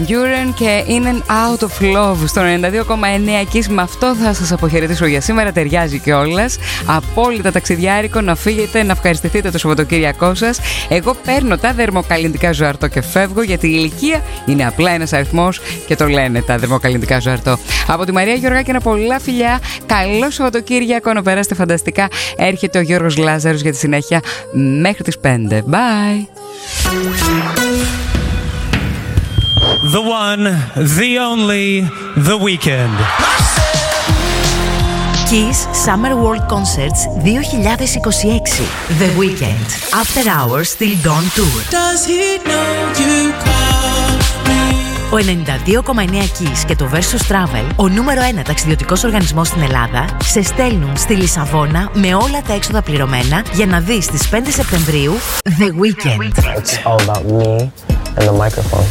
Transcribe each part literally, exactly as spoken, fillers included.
Duran και In and Out of Love στο ενενήντα δύο κόμμα εννέα Kiss. Με αυτό θα σας αποχαιρετήσω για σήμερα. Ταιριάζει κιόλας. Απόλυτα ταξιδιάρικο, να φύγετε, να ευχαριστηθείτε το Σαββατοκύριακό σας. Εγώ παίρνω τα δερμοκαλλιντικά Ζωαρτό και φεύγω, γιατί η ηλικία είναι απλά ένας αριθμός και το λένε τα δερμοκαλλιντικά Ζωαρτό. Από τη Μαρία Γεωργάκη ένα πολλά φιλιά. Καλό Σαββατοκύριακο, να περάσετε φανταστικά. Έρχεται ο Γιώργος Λάζαρος για τη συνέχεια μέχρι τις πέντε. Bye. The one, the only, The Weeknd. Kiss Summer World Concerts δύο χιλιάδες είκοσι έξι. The Weeknd. After Hours Till Dawn Tour. Does he know you call me? Ο ενενήντα δύο κόμμα εννέα Kiss και το Versus Travel, ο νούμερο ένα ταξιδιωτικός οργανισμός στην Ελλάδα, σε στέλνουν στη Λισαβόνα με όλα τα έξοδα πληρωμένα για να δεις στις πέντε Σεπτεμβρίου The Weeknd. It's all about me and the microphone.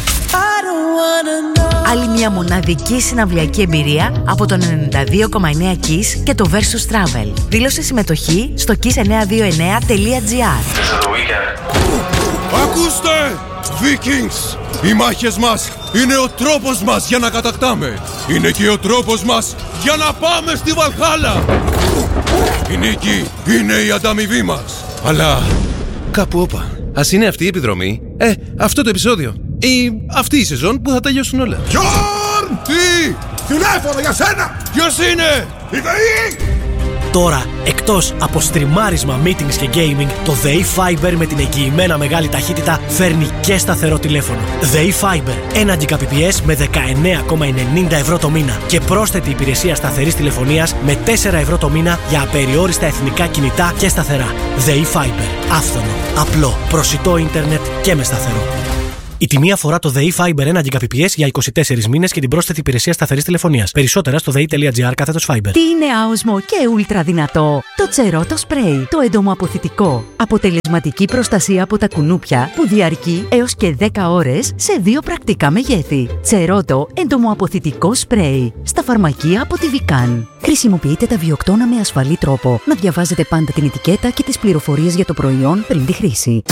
Άλλη μια μοναδική συναυλιακή εμπειρία από τον ενενήντα δύο κόμμα εννέα Kiss και το Versus Travel. Δήλωσε συμμετοχή στο kiss εννιακόσια είκοσι εννέα τελεία gr. Ακούστε! Vikings! Οι μάχες μας είναι ο τρόπος μας για να κατακτάμε. Είναι και ο τρόπος μας για να πάμε στη Βαλχάλα. Η νίκη είναι η ανταμοιβή μας. Αλλά κάπου όπα. Ας είναι αυτή η επιδρομή. Ε, αυτό το επεισόδιο. Ή αυτή η σεζόν που θα τελειώσουν όλα. Γιόρν! Τι! Τηλέφωνο για σένα! Ποιος είναι? Η ΔΕΗ! Τώρα, εκτός από στριμάρισμα, meetings και gaming, το ΔΕΗ Fiber με την εγγυημένα μεγάλη ταχύτητα φέρνει και σταθερό τηλέφωνο. ΔΕΗ Fiber, ένα Gbps με δεκαεννέα κόμμα ενενήντα ευρώ το μήνα και πρόσθετη υπηρεσία σταθερής τηλεφωνίας με τέσσερα ευρώ το μήνα για απεριόριστα εθνικά κινητά και σταθερά. ΔΕΗ Fiber, άφθονο, απλό, προσιτό ίντερνετ και με σταθερό. Η τιμή αφορά το ΔΕΗ Fiber ένα Gbps για είκοσι τέσσερις μήνες και την πρόσθετη υπηρεσία σταθερής τηλεφωνίας. Περισσότερα στο δεη.gr κάθετος Fiber. Τι είναι άοσμο και ούλτρα δυνατό? Το Τσερότο Spray, το εντομοαποθητικό. Αποτελεσματική προστασία από τα κουνούπια που διαρκεί έως και δέκα ώρες σε δύο πρακτικά μεγέθη. Τσερότο εντομοαποθητικό σπρέι. Στα φαρμακεία από τη Vican. Χρησιμοποιείτε τα βιοκτώνα με ασφαλή τρόπο. Να διαβάζετε πάντα την ετικέτα και τις πληροφορίες για το προϊόν πριν τη χρήση.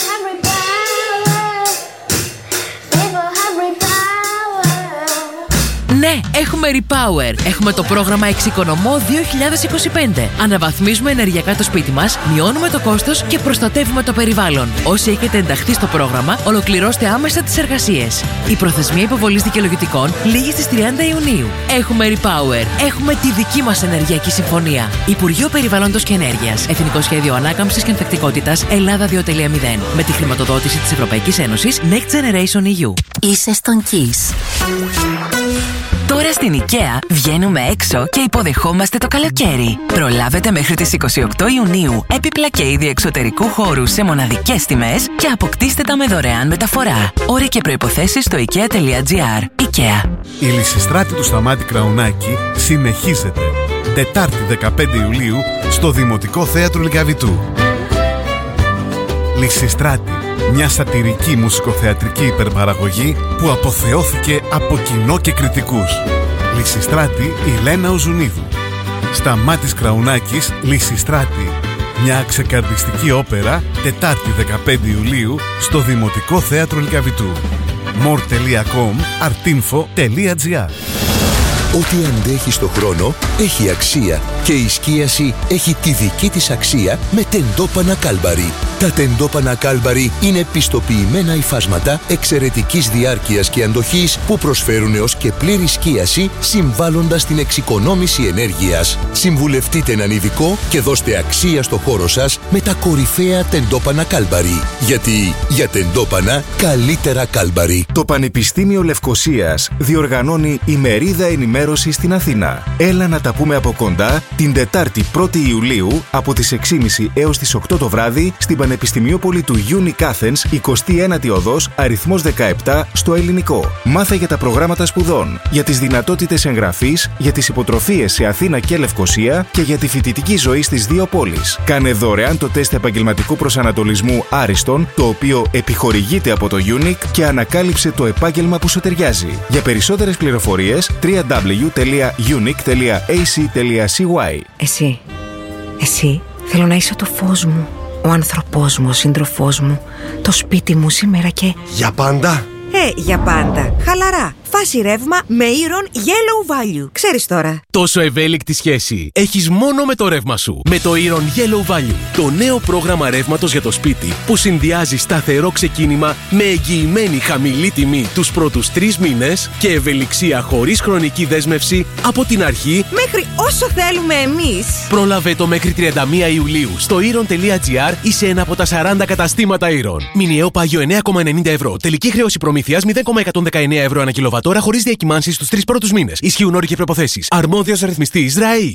Ναι, έχουμε Repower. Έχουμε το πρόγραμμα Εξοικονομώ δύο χιλιάδες είκοσι πέντε. Αναβαθμίζουμε ενεργειακά το σπίτι μας, μειώνουμε το κόστος και προστατεύουμε το περιβάλλον. Όσοι έχετε ενταχθεί στο πρόγραμμα, ολοκληρώστε άμεσα τις εργασίες. Η προθεσμία υποβολής δικαιολογητικών λήγει στις τριάντα Ιουνίου. Έχουμε Repower. Έχουμε τη δική μας ενεργειακή συμφωνία. Υπουργείο Περιβάλλοντος και Ενέργειας. Εθνικό Σχέδιο Ανάκαμψης και Ανθεκτικότητας Ελλάδα δύο κόμμα μηδέν. Με τη χρηματοδότηση της Ευρωπαϊκής Ένωσης Next Generation ι γιου. Είσαι στον Kiss. Τώρα στην IKEA βγαίνουμε έξω και υποδεχόμαστε το καλοκαίρι. Προλάβετε μέχρι τις είκοσι οκτώ Ιουνίου έπιπλα και είδη εξωτερικού χώρου σε μοναδικές τιμές και αποκτήστε τα με δωρεάν μεταφορά. Όροι και προϋποθέσεις στο ikea.gr. IKEA. Η Λυσιστράτη του Σταμάτη Κραουνάκη συνεχίζεται. Τετάρτη δεκαπέντε Ιουλίου στο Δημοτικό Θέατρο Λυκαβητού. Λυσιστράτη. Μια σατυρική μουσικοθεατρική υπερπαραγωγή που αποθεώθηκε από κοινό και κριτικούς. Λυσιστράτη η Λένα Οζουνίδου. Σταμάτης Κραουνάκης, Λυσιστράτη. Μια ξεκαρδιστική όπερα, Τετάρτη δεκαπέντε Ιουλίου στο Δημοτικό Θέατρο Λυκαβητού. more τελεία com, artinfo τελεία gr. Ό,τι αντέχει στο χρόνο έχει αξία και η σκίαση έχει τη δική της αξία με τεντόπανα Κάλμπαρι. Τα τεντόπανα Κάλμπαρι είναι πιστοποιημένα υφάσματα εξαιρετικής διάρκειας και αντοχής που προσφέρουν έως και πλήρη σκίαση συμβάλλοντας στην εξοικονόμηση ενέργειας. Συμβουλευτείτε έναν ειδικό και δώστε αξία στο χώρο σας με τα κορυφαία τεντόπανα Κάλμπαρι. Γιατί για τεντόπανα καλύτερα Κάλμπαρι. Το Πανεπιστήμιο Λευκωσίας διοργανώνει ημερίδα ενημέρωση στην Αθήνα. Έλα να τα πούμε από κοντά την Τετάρτη πρώτη Ιουλίου από τις έξι και μισή έως τις οκτώ το βράδυ στην Πανεπιστημιόπολη του Unique Athens, εικοστή ένατη οδός, αριθμός δεκαεπτά, στο Ελληνικό. Μάθε για τα προγράμματα σπουδών, για τις δυνατότητες εγγραφής, για τις υποτροφίες σε Αθήνα και Λευκωσία και για τη φοιτητική ζωή στις δύο πόλεις. Κάνε δωρεάν το τεστ επαγγελματικού προσανατολισμού Άριστον, το οποίο επιχορηγείται από το Unique και ανακάλυψε το επάγγελμα που σου ταιριάζει. Για περισσότερες πληροφορίες double-u double-u double-u τελεία unique τελεία a c τελεία c y. Εσύ, εσύ θέλω να είσαι το φως μου, ο άνθρωπός μου, ο σύντροφός μου, το σπίτι μου σήμερα και... Για πάντα! Ναι, για πάντα. Χαλαρά. Φάση ρεύμα με Iron Yellow Value. Ξέρεις τώρα. Τόσο ευέλικτη σχέση έχεις μόνο με το ρεύμα σου. Με το Iron Yellow Value. Το νέο πρόγραμμα ρεύματος για το σπίτι που συνδυάζει σταθερό ξεκίνημα με εγγυημένη χαμηλή τιμή τους πρώτους τρεις μήνες και ευελιξία χωρίς χρονική δέσμευση από την αρχή μέχρι όσο θέλουμε εμείς. Πρόλαβε το μέχρι τριάντα μία Ιουλίου στο iron.gr ή σε ένα από τα σαράντα καταστήματα Iron. Μηνιαίο πάγιο εννέα κόμμα ενενήντα ευρώ. Τελική χρέωση προμήθειας μηδέν κόμμα εκατόν δεκαεννέα ευρώ ανά κιλοβατόρα χωρίς διακυμάνσεις στους τρεις πρώτους μήνες. Ισχύουν όροι και προϋποθέσεις. Αρμόδιος ρυθμιστής ΡΑΗ.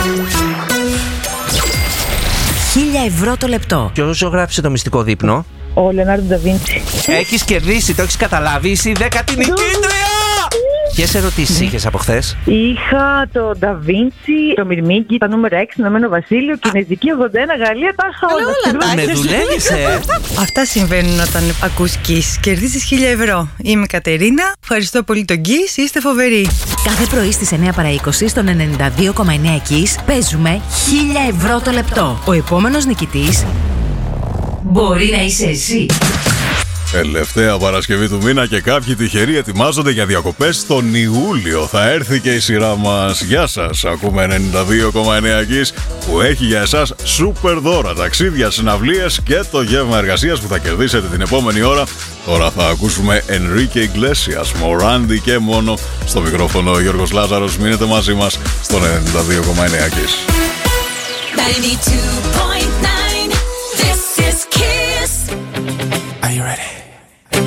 Χίλια ευρώ το λεπτό. Ποιος ζωγράφισε το μυστικό δείπνο? Ο Λεωνάρντο Νταβίντσι. Έχεις κερδίσει, το έχεις καταλάβει. Είσαι η δέκατη νικήτρια! Ποιες ερωτήσεις είχες από χθες? Είχα το Νταβίντσι, το Μυρμήγκι, τα νούμερα έξι, Ηνωμένο Βασίλειο, Κινέζικη ογδόντα ένα, Γαλλία, τα είχα όλα. Με δουλεύεις, ε! Αυτά συμβαίνουν όταν ακούς Kiss. Κερδίζεις χίλια ευρώ. Είμαι η Κατερίνα. Ευχαριστώ πολύ τον Kiss. Είστε φοβεροί. Κάθε πρωί στις εννέα παρά είκοσι στον ενενήντα δύο κόμμα εννέα Kiss παίζουμε χίλια ευρώ το λεπτό. Ο επόμενος νικητής μπορεί να είσαι εσύ. Τελευταία Παρασκευή του μήνα και κάποιοι τυχεροί ετοιμάζονται για διακοπές στον Ιούλιο. Θα έρθει και η σειρά μας. Γεια σας, ακούμε ενενήντα δύο κόμμα εννέα Kiss που έχει για εσάς σούπερ δώρα, ταξίδια, συναυλίες και το γεύμα εργασίας που θα κερδίσετε την επόμενη ώρα. Τώρα θα ακούσουμε Enrique Iglesias, Morandi και μόνο. Στο μικρόφωνο ο Γιώργος Λάζαρος. Μείνετε μαζί μας στον ενενήντα δύο κόμμα εννέα Kiss. ninety-two point nine, this is Kiss. Are you ready?